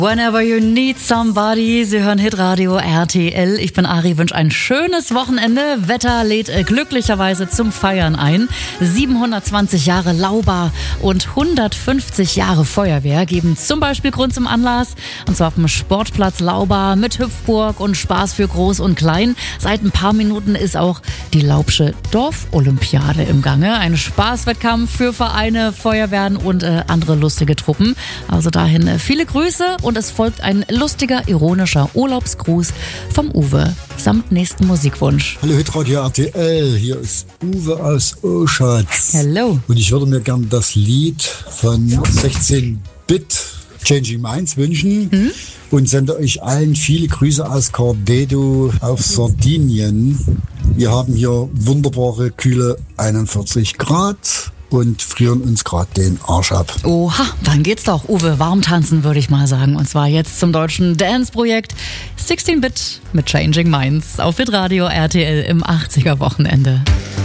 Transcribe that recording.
Whenever you need somebody, Sie hören Hitradio RTL. Ich bin Ari, wünsche ein schönes Wochenende. Wetter lädt glücklicherweise zum Feiern ein. 720 Jahre Laubar und 150 Jahre Feuerwehr geben zum Beispiel Grund zum Anlass. Und zwar auf dem Sportplatz Laubar mit Hüpfburg und Spaß für Groß und Klein. Seit ein paar Minuten ist auch die Laubsche Dorfolympiade im Gange. Ein Spaßwettkampf für Vereine, Feuerwehren und andere lustige Truppen. Also dahin viele Grüße. Und es folgt ein lustiger, ironischer Urlaubsgruß vom Uwe samt nächsten Musikwunsch. Hallo Hitradio RTL, hier ist Uwe aus Oschatz. Hello. Und ich würde mir gern das Lied von 16-Bit Changing Minds wünschen und sende euch allen viele Grüße aus Cardedo auf Sardinien. Wir haben hier wunderbare, kühle 41 Grad. Und frieren uns gerade den Arsch ab. Oha, dann geht's doch. Uwe, warm tanzen, würde ich mal sagen. Und zwar jetzt zum deutschen Dance-Projekt 16-Bit mit Changing Minds auf Hitradio RTL im 80er Wochenende.